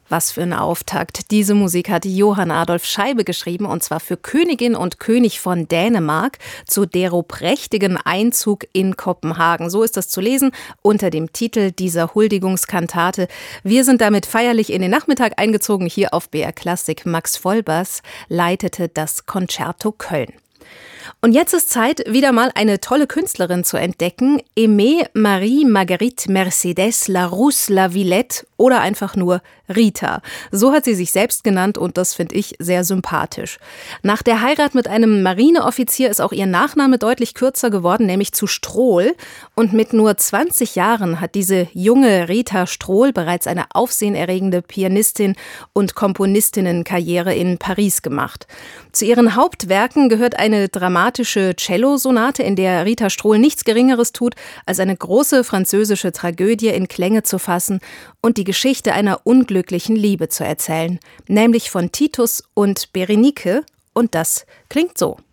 Was für ein Auftakt. Diese Musik hat Johann Adolf Scheibe geschrieben, und zwar für Königin und König von Dänemark zu dero prächtigen Einzug in Kopenhagen. So ist das zu lesen unter dem Titel dieser Huldigungskantate. Wir sind damit feierlich in den Nachmittag eingezogen hier auf BR Klassik. Max Vollbers leitete das Concerto Köln. Und jetzt ist Zeit, wieder mal eine tolle Künstlerin zu entdecken. Aimée Marie Marguerite Mercedes Larousse La Villette oder einfach nur Rita. So hat sie sich selbst genannt und das finde ich sehr sympathisch. Nach der Heirat mit einem Marineoffizier ist auch ihr Nachname deutlich kürzer geworden, nämlich zu Strohl. Und mit nur 20 Jahren hat diese junge Rita Strohl bereits eine aufsehenerregende Pianistin und Komponistinnenkarriere in Paris gemacht. Zu ihren Hauptwerken gehört eine dramatische Cello-Sonate, in der Rita Strohl nichts Geringeres tut, als eine große französische Tragödie in Klänge zu fassen und die Geschichte einer unglücklichen Liebe zu erzählen, nämlich von Titus und Berenike, und das klingt so.